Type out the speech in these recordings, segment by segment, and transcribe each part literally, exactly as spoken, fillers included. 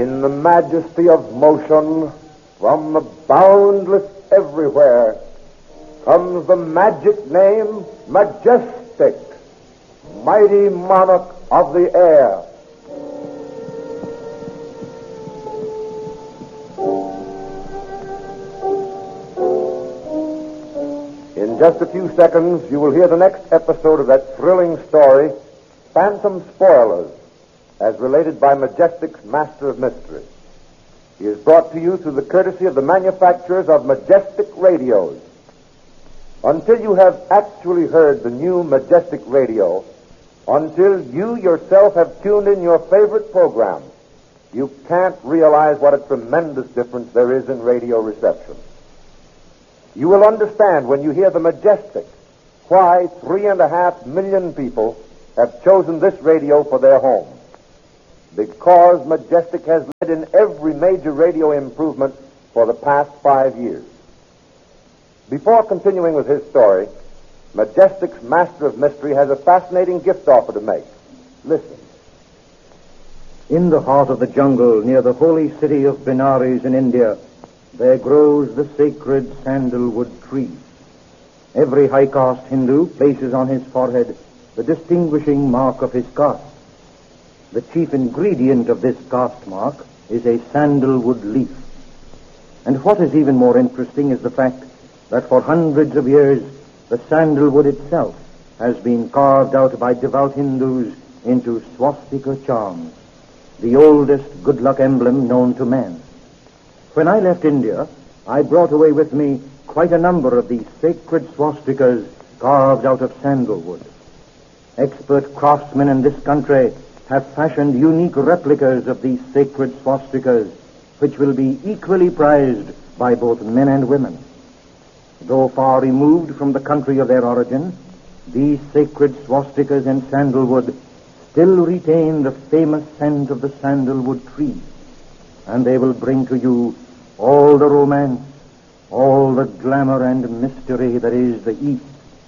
In the majesty of motion, from the boundless everywhere, comes the magic name Majestic, mighty monarch of the air. In just a few seconds, you will hear the next episode of that thrilling story, Phantom Spoilers, as related by Majestic's Master of Mystery. He is brought to you through the courtesy of the manufacturers of Majestic Radios. Until you have actually heard the new Majestic Radio, until you yourself have tuned in your favorite program, you can't realize what a tremendous difference there is in radio reception. You will understand when you hear the Majestic why three and a half million people have chosen this radio for their home. Because Majestic has led in every major radio improvement for the past five years. Before continuing with his story, Majestic's Master of Mystery has a fascinating gift offer to make. Listen. In the heart of the jungle, near the holy city of Benares in India, there grows the sacred sandalwood tree. Every high-caste Hindu places on his forehead the distinguishing mark of his caste. The chief ingredient of this caste mark is a sandalwood leaf. And what is even more interesting is the fact that for hundreds of years, the sandalwood itself has been carved out by devout Hindus into swastika charms, the oldest good luck emblem known to man. When I left India, I brought away with me quite a number of these sacred swastikas carved out of sandalwood. Expert craftsmen in this country have fashioned unique replicas of these sacred swastikas, which will be equally prized by both men and women. Though far removed from the country of their origin, these sacred swastikas in sandalwood still retain the famous scent of the sandalwood tree, and they will bring to you all the romance, all the glamour and mystery that is the East.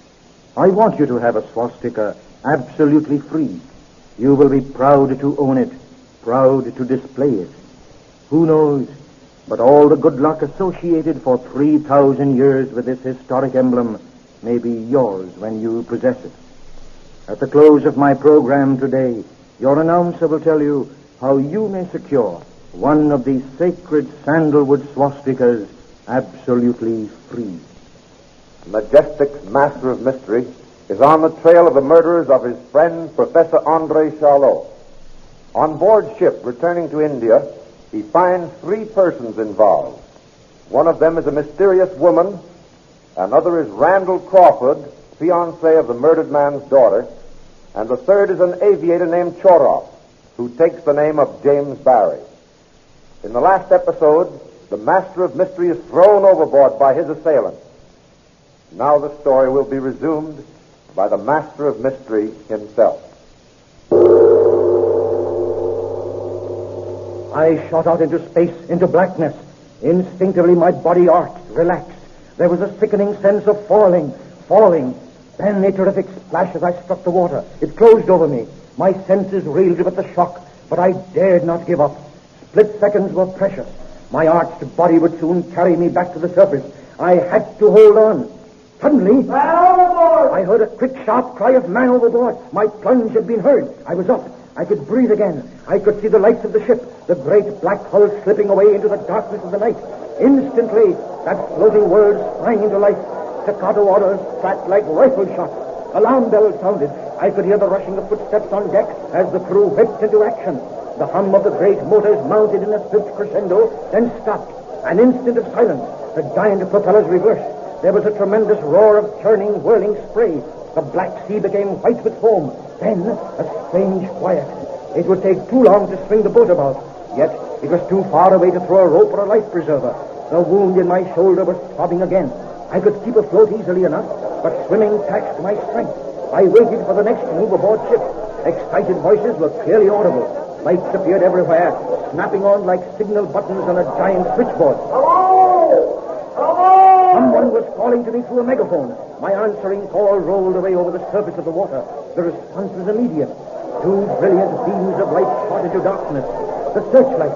I want you to have a swastika absolutely free. You will be proud to own it, proud to display it. Who knows, but all the good luck associated for three thousand years with this historic emblem may be yours when you possess it. At the close of my program today, your announcer will tell you how you may secure one of these sacred sandalwood swastikas absolutely free. Majestic's Master of Mystery is on the trail of the murderers of his friend, Professor Andre Charlot. On board ship, returning to India, he finds three persons involved. One of them is a mysterious woman. Another is Randall Crawford, fiancé of the murdered man's daughter. And the third is an aviator named Choroff, who takes the name of James Barry. In the last episode, the Master of Mystery is thrown overboard by his assailant. Now the story will be resumed by the Master of Mystery himself. I shot out into space, into blackness. Instinctively, my body arched, relaxed. There was a sickening sense of falling, falling. Then a terrific splash as I struck the water. It closed over me. My senses reeled with the shock, but I dared not give up. Split seconds were precious. My arched body would soon carry me back to the surface. I had to hold on. Suddenly, man overboard! I heard a quick, sharp cry of man overboard. My plunge had been heard. I was up. I could breathe again. I could see the lights of the ship, the great black hull slipping away into the darkness of the night. Instantly, that floating world sprang into life. Staccato orders cracked like rifle shots. Alarm bells sounded. I could hear the rushing of footsteps on deck as the crew whipped into action. The hum of the great motors mounted in a swift crescendo, then stopped. An instant of silence. The giant propellers reversed. There was a tremendous roar of churning, whirling spray. The black sea became white with foam. Then, a strange quiet. It would take too long to swing the boat about. Yet, it was too far away to throw a rope or a life preserver. The wound in my shoulder was throbbing again. I could keep afloat easily enough, but swimming taxed my strength. I waited for the next move aboard ship. Excited voices were clearly audible. Lights appeared everywhere, snapping on like signal buttons on a giant switchboard. Hello! Hello! Someone was calling to me through a megaphone. My answering call rolled away over the surface of the water. The response was immediate. Two brilliant beams of light shot into darkness. The searchlight.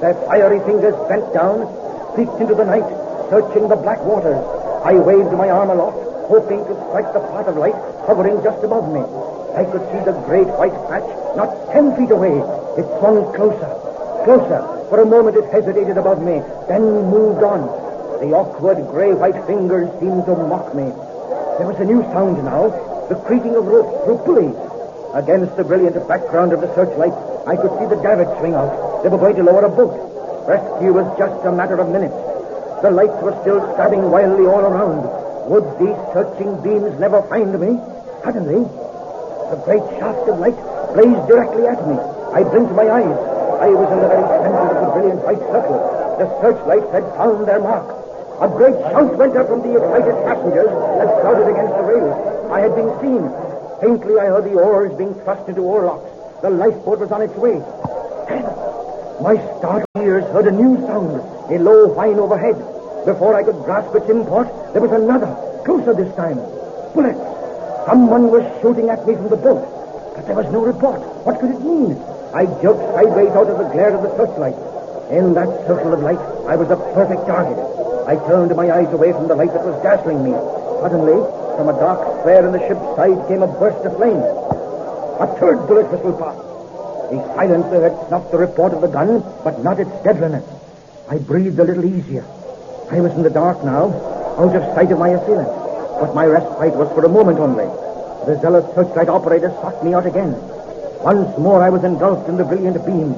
Their fiery fingers bent down, peeked into the night, searching the black waters. I waved my arm aloft, hoping to strike the path of light hovering just above me. I could see the great white patch not ten feet away. It swung closer, closer. For a moment it hesitated above me, then moved on. The awkward gray-white fingers seemed to mock me. There was a new sound now, the creaking of ropes through pulleys. Against the brilliant background of the searchlight, I could see the davits swing out. They were going to lower a boat. Rescue was just a matter of minutes. The lights were still stabbing wildly all around. Would these searching beams never find me? Suddenly, the great shaft of light blazed directly at me. I blinked my eyes. I was in the very center of the brilliant white circle. The searchlights had found their mark. A great shout went up from the excited passengers that crowded against the rails. I had been seen. Faintly, I heard the oars being thrust into oarlocks. The lifeboat was on its way. Then, my startled ears heard a new sound, a low whine overhead. Before I could grasp its import, there was another, closer this time. Bullets. Someone was shooting at me from the boat. But there was no report. What could it mean? I jerked sideways out of the glare of the searchlight. In that circle of light, I was a perfect target. I turned my eyes away from the light that was dazzling me. Suddenly, from a dark square in the ship's side came a burst of flame. A third bullet whistled past. The silencer had snuffed the report of the gun, but not its deadliness. I breathed a little easier. I was in the dark now, out of sight of my assailant. But my respite was for a moment only. The zealous searchlight operator sought me out again. Once more I was engulfed in the brilliant beam.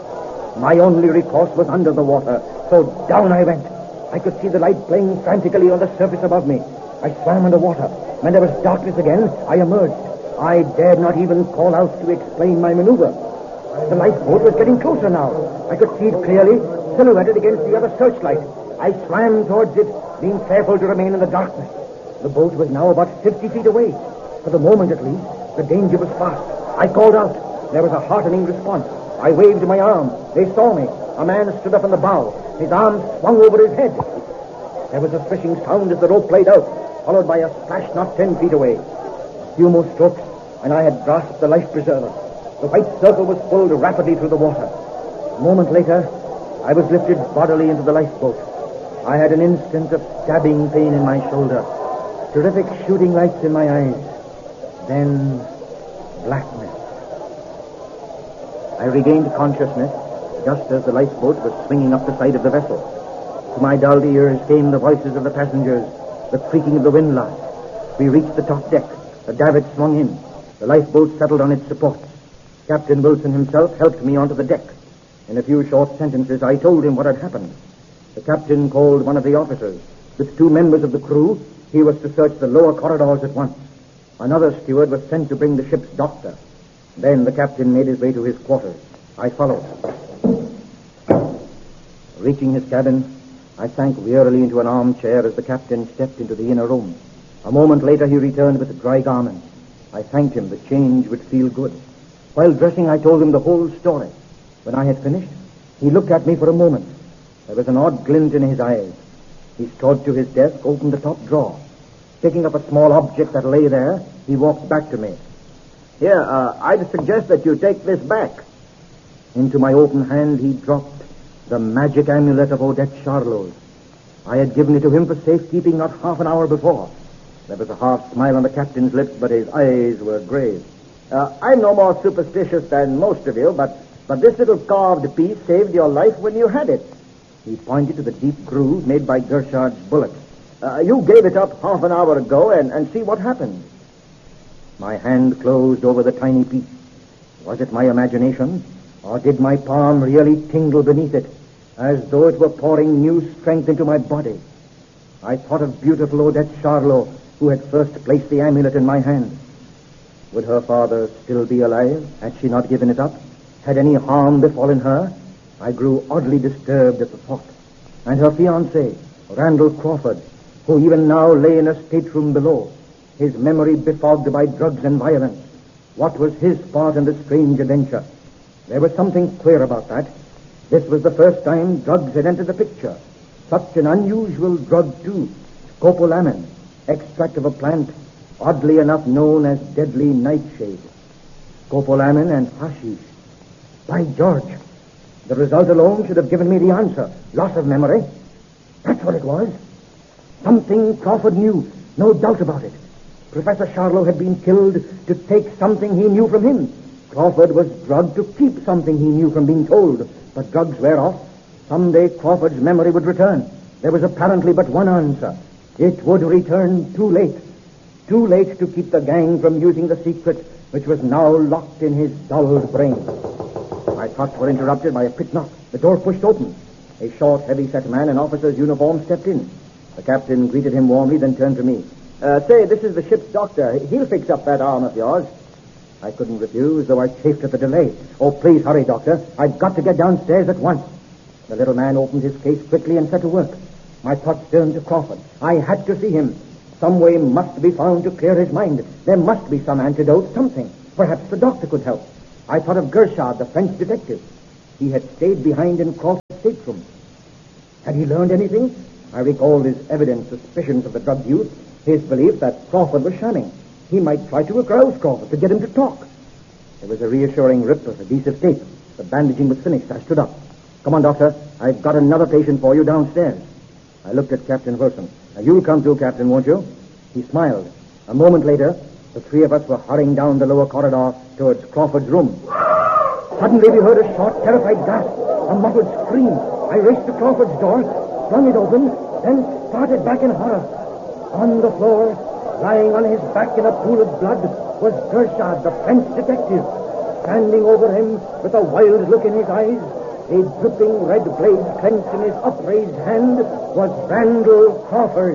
My only recourse was under the water, so down I went. I could see the light playing frantically on the surface above me. I swam under water. When there was darkness again, I emerged. I dared not even call out to explain my maneuver. The lifeboat was getting closer now. I could see it clearly, silhouetted against the other searchlight. I swam towards it, being careful to remain in the darkness. The boat was now about fifty feet away. For the moment, at least, the danger was past. I called out. There was a heartening response. I waved my arm. They saw me. A man stood up on the bow. His arms swung over his head. There was a swishing sound as the rope played out, followed by a splash not ten feet away. A few more strokes, and I had grasped the life preserver. The white circle was pulled rapidly through the water. A moment later, I was lifted bodily into the lifeboat. I had an instant of stabbing pain in my shoulder, terrific shooting lights in my eyes, then blackness. I regained consciousness just as the lifeboat was swinging up the side of the vessel. To my dulled ears came the voices of the passengers, the creaking of the windlass. We reached the top deck. The davit swung in. The lifeboat settled on its supports. Captain Wilson himself helped me onto the deck. In a few short sentences, I told him what had happened. The captain called one of the officers. With two members of the crew, he was to search the lower corridors at once. Another steward was sent to bring the ship's doctor. Then the captain made his way to his quarters. I followed. Reaching his cabin, I sank wearily into an armchair as the captain stepped into the inner room. A moment later, he returned with dry garments. I thanked him. The change would feel good. While dressing, I told him the whole story. When I had finished, he looked at me for a moment. There was an odd glint in his eyes. He strode to his desk, opened the top drawer. Picking up a small object that lay there, he walked back to me. Here, uh, I'd suggest that you take this back. Into my open hand, he dropped the magic amulet of Odette Charlot's. I had given it to him for safekeeping not half an hour before. There was a half smile on the captain's lips, but his eyes were grave. Uh, I'm no more superstitious than most of you, but, but this little carved piece saved your life when you had it. He pointed to the deep groove made by Gershard's bullet. Uh, you gave it up half an hour ago, and, and see what happened. My hand closed over the tiny piece. Was it my imagination, or did my palm really tingle beneath it, as though it were pouring new strength into my body? I thought of beautiful Odette Charlot, who had first placed the amulet in my hand. Would her father still be alive? Had she not given it up? Had any harm befallen her? I grew oddly disturbed at the thought. And her fiancé, Randall Crawford, who even now lay in a stateroom below, his memory befogged by drugs and violence. What was his part in the strange adventure? There was something queer about that. This was the first time drugs had entered the picture. Such an unusual drug, too. Scopolamine, extract of a plant oddly enough known as deadly nightshade. Scopolamine and hashish. By George, The result alone should have given me the answer. Loss of memory. That's what it was. Something Crawford knew. No doubt about it. Professor Charlot had been killed to take something he knew from him. Crawford was drugged to keep something he knew from being told. But drugs wear off. Someday Crawford's memory would return. There was apparently but one answer. It would return too late. Too late to keep the gang from using the secret which was now locked in his dulled brain. My thoughts were interrupted by a quick knock. The door pushed open. A short, heavy-set man in officer's uniform stepped in. The captain greeted him warmly, then turned to me. Uh, say, this is the ship's doctor. He'll fix up that arm of yours. I couldn't refuse, though I chafed at the delay. Oh, please hurry, doctor. I've got to get downstairs at once. The little man opened his case quickly and set to work. My thoughts turned to Crawford. I had to see him. Some way must be found to clear his mind. There must be some antidote, something. Perhaps the doctor could help. I thought of Gershad, the French detective. He had stayed behind in Crawford's stateroom. Had he learned anything? I recalled his evident suspicions of the drugged youth, his belief that Crawford was shamming. He might try to arouse Crawford, to get him to talk. There was a reassuring rip of adhesive tape. The bandaging was finished. I stood up. Come on, doctor. I've got another patient for you downstairs. I looked at Captain Wilson. Now, you'll come too, Captain, won't you? He smiled. A moment later, the three of us were hurrying down the lower corridor towards Crawford's room. Suddenly, we heard a short, terrified gasp, a muffled scream. I raced to Crawford's door, flung it open, then started back in horror. On the floor, lying on his back in a pool of blood, was Gershad, the French detective. Standing over him with a wild look in his eyes, a dripping red blade clenched in his upraised hand, was Randall Crawford.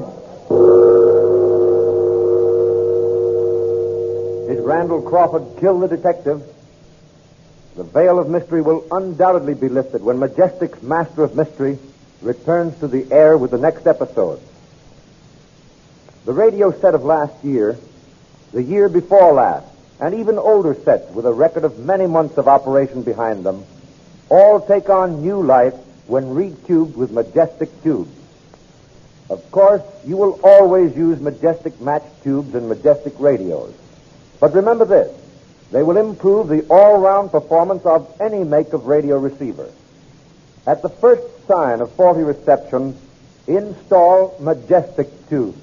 Did Randall Crawford kill the detective? The veil of mystery will undoubtedly be lifted when Majestic's Master of Mystery returns to the air with the next episode. The radio set of last year, the year before last, and even older sets with a record of many months of operation behind them all take on new life when re-tubed with Majestic tubes. Of course, you will always use Majestic matched tubes and Majestic radios. But remember this, they will improve the all-round performance of any make of radio receiver. At the first sign of faulty reception, install Majestic tubes.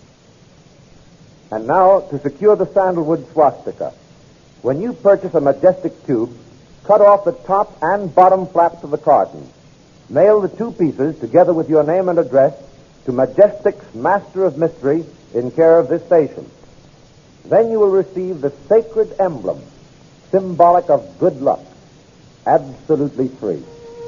And now, to secure the sandalwood swastika. When you purchase a Majestic tube, cut off the top and bottom flaps of the carton. Mail the two pieces, together with your name and address, to Majestic's Master of Mystery in care of this station. Then you will receive the sacred emblem, symbolic of good luck, absolutely free.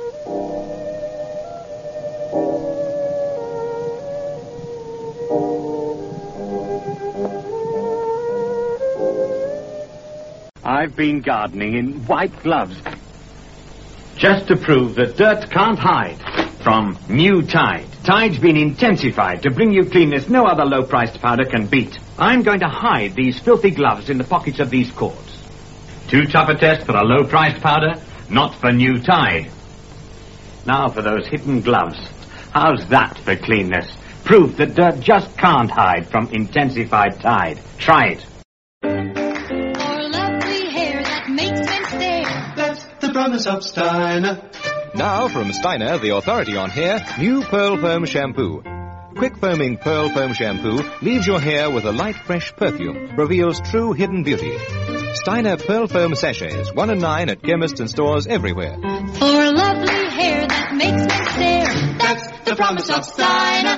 I've been gardening in white gloves just to prove that dirt can't hide from new Tide. Tide's been intensified to bring you cleanness no other low-priced powder can beat. I'm going to hide these filthy gloves in the pockets of these cords. Too tough a test for a low-priced powder? Not for new Tide. Now for those hidden gloves. How's that for cleanness? Proof that dirt just can't hide from intensified Tide. Try it. The promise of Steiner. Now from Steiner, the authority on hair, new Pearl Foam Shampoo. Quick foaming Pearl Foam Shampoo leaves your hair with a light, fresh perfume, reveals true hidden beauty. Steiner Pearl Foam Sachets, one and nine at chemists and stores everywhere. For lovely hair that makes me stare, that's the promise of Steiner.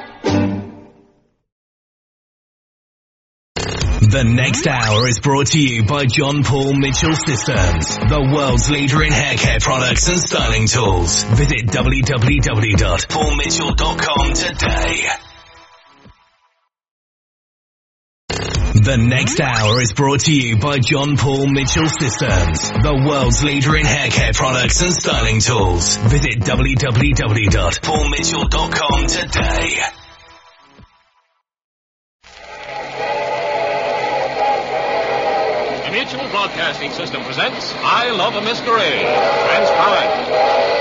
The next hour is brought to you by John Paul Mitchell Systems, the world's leader in hair care products and styling tools. Visit w w w dot paul mitchell dot com today. The next hour is brought to you by John Paul Mitchell Systems, the world's leader in hair care products and styling tools. Visit w w w dot paul mitchell dot com today. The Mutual Broadcasting System presents I Love a Mystery. Transparent.